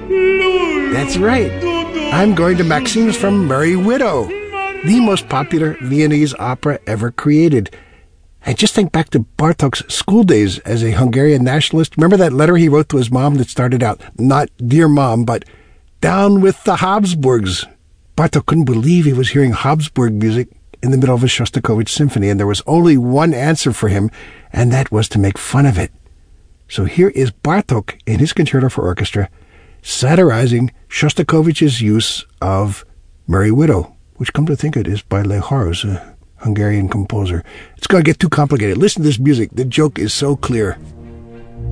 That's right. I'm going to Maxime's from Merry Widow, the most popular Viennese opera ever created. And just think back to Bartók's school days as a Hungarian nationalist. Remember that letter he wrote to his mom that started out, not "Dear Mom," but "Down with the Habsburgs." Bartók couldn't believe he was hearing Habsburg music in the middle of a Shostakovich symphony, and there was only one answer for him, and that was to make fun of it. So here is Bartók in his Concerto for Orchestra, satirizing Shostakovich's use of Merry Widow, which, come to think of it, is by Lehár's, a Hungarian composer. It's going to get too complicated. Listen to this music. The joke is so clear.